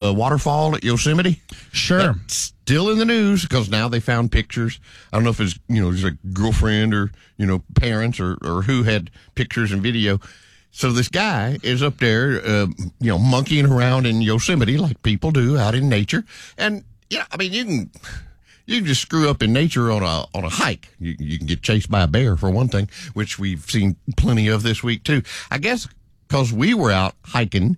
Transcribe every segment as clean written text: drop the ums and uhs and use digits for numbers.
waterfall at Yosemite? Sure. That's still in the news because now they found pictures. I don't know if it's, his a girlfriend or, parents or who had pictures and video. So this guy is up there, monkeying around in Yosemite like people do out in nature. And, you can just screw up in nature on a hike. You can get chased by a bear, for one thing, which we've seen plenty of this week, too. I guess because we were out hiking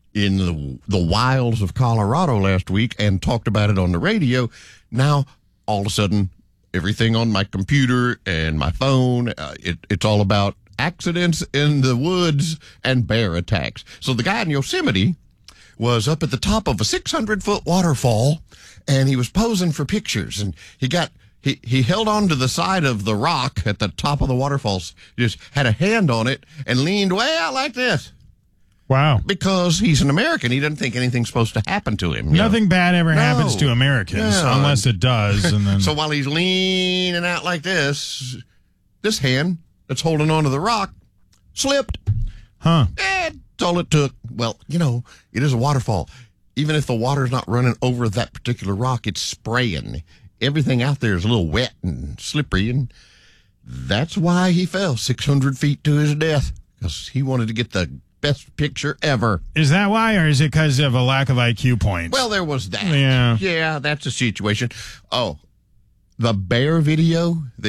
in the wilds of Colorado last week and talked about it on the radio, now, all of a sudden, everything on my computer and my phone, it's all about accidents in the woods and bear attacks. So the guy in Yosemite was up at the top of a 600-foot waterfall, and he was posing for pictures. And he held on to the side of the rock at the top of the waterfalls, just had a hand on it, and leaned way out like this. Wow. Because he's an American. He doesn't think anything's supposed to happen to him. Nothing bad ever happens to Americans, unless it does. And then So while he's leaning out like this hand that's holding onto the rock slipped. Huh. That's all it took. Well, it is a waterfall. Even if the water's not running over that particular rock, it's spraying. Everything out there is a little wet and slippery, and that's why he fell 600 feet to his death, because he wanted to get the best picture ever. Is that why, or is it because of a lack of IQ points? Well, there was that. Yeah, that's a situation. Oh, the bear video that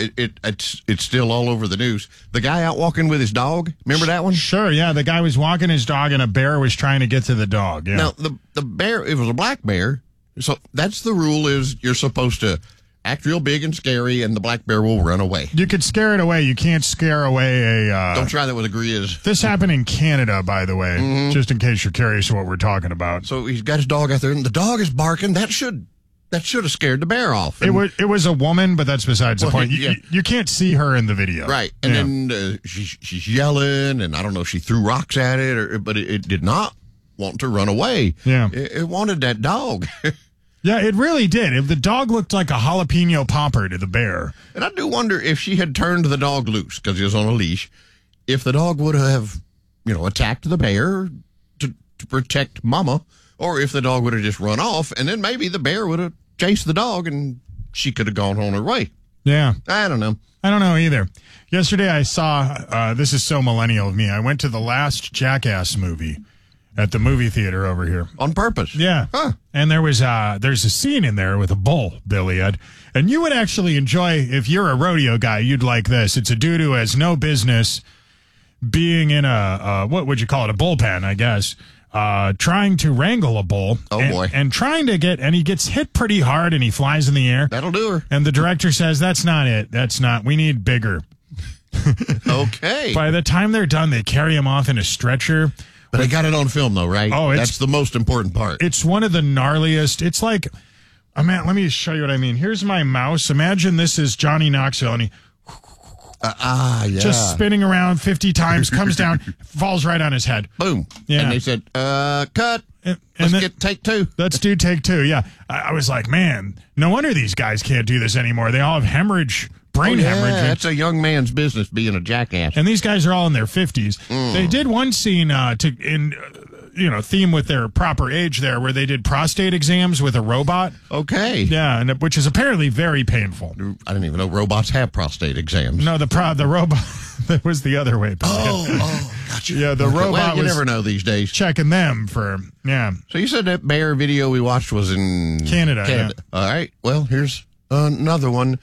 it's still all over the news. The guy out walking with his dog. Remember that one? Sure, yeah. The guy was walking his dog, and a bear was trying to get to the dog. Yeah. Now, the bear, it was a black bear. So that's the rule, is you're supposed to act real big and scary, and the black bear will run away. You could scare it away. You can't scare away a... Don't try that with a grizz. This happened in Canada, by the way, just in case you're curious what we're talking about. So he's got his dog out there, and the dog is barking. That should have scared the bear off. And it was a woman, but that's besides the point. You can't see her in the video. Right. And then she's yelling, and I don't know if she threw rocks at it, but it did not want to run away. Yeah. It wanted that dog. Yeah, it really did. If the dog looked like a jalapeno popper to the bear. And I do wonder if she had turned the dog loose because he was on a leash, if the dog would have, attacked the bear to protect Mama, or if the dog would have just run off, and then maybe the bear would have chased the dog and she could have gone on her way. Yeah. I don't know. I don't know either. Yesterday I saw, this is so millennial of me, I went to the last Jackass movie at the movie theater over here. On purpose? Yeah. Huh. And there's a scene in there with a bull, Billy Ed. And you would actually enjoy, if you're a rodeo guy, you'd like this. It's a dude who has no business being in what would you call it, a bullpen, I guess, trying to wrangle a bull. Oh, boy. And trying to and he gets hit pretty hard and he flies in the air. That'll do her. And the director says, that's not it. We need bigger. Okay. By the time they're done, they carry him off in a stretcher. But they got it on film, though, right? Oh, that's the most important part. It's one of the gnarliest. It's like, man, let me show you what I mean. Here's my mouse. Imagine this is Johnny Knoxville, and he yeah. just spinning around 50 times, comes down, falls right on his head. Boom. Yeah. And they said, cut. And Let's get take two. Let's do take two, yeah. I was like, man, no wonder these guys can't do this anymore. They all have brain hemorrhage. That's a young man's business, being a jackass. And these guys are all in their 50s. They did one scene theme with their proper age there, where they did prostate exams with a robot. Okay. Yeah, which is apparently very painful. I didn't even know robots have prostate exams. No, the robot, that was the other way. Oh, gotcha. Yeah, the robot well, you was never know these days. checking them for, So you said that bear video we watched was in Canada. Yeah. All right. Well, here's another one.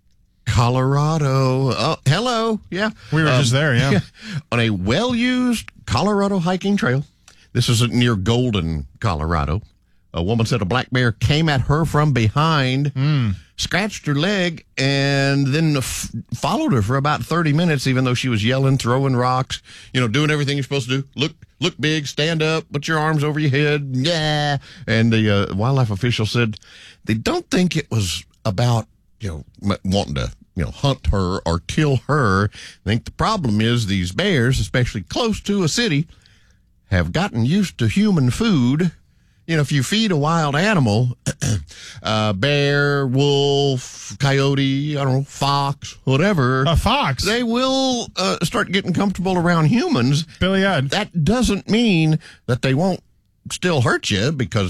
Colorado. Oh, hello. Yeah. We were just there, yeah. On a well-used Colorado hiking trail. This is near Golden, Colorado. A woman said a black bear came at her from behind, scratched her leg, and then followed her for about 30 minutes, even though she was yelling, throwing rocks, doing everything you're supposed to do. Look big, stand up, put your arms over your head. Yeah. And the wildlife official said they don't think it was about, wanting to, hunt her or kill her. I think the problem is these bears, especially close to a city, have gotten used to human food. If you feed a wild animal, bear, wolf, coyote, I don't know, fox, whatever. A fox. They will start getting comfortable around humans. Billy Ed. That doesn't mean that they won't still hurt you, because